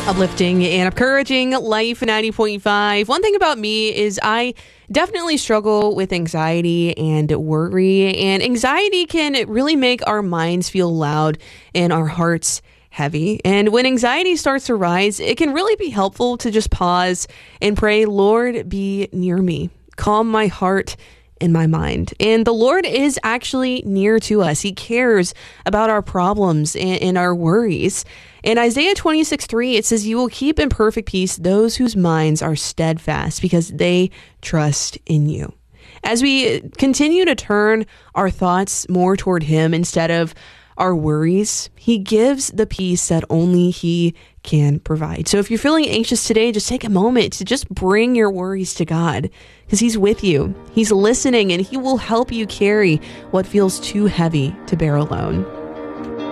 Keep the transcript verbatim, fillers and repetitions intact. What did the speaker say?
Uplifting and encouraging Life ninety point five. One thing about me is I definitely struggle with anxiety and worry, and anxiety can really make our minds feel loud and our hearts heavy. And when anxiety starts to rise, it can really be helpful to just pause and pray, Lord, be near me. Calm my heart in my mind. And the Lord is actually near to us. He cares about our problems and, and our worries. In Isaiah twenty-six three, it says, you will keep in perfect peace those whose minds are steadfast because they trust in you. As we continue to turn our thoughts more toward Him instead of our worries, He gives the peace that only He can provide. So if you're feeling anxious today, just take a moment to just bring your worries to God, because He's with you. He's listening, and He will help you carry what feels too heavy to bear alone.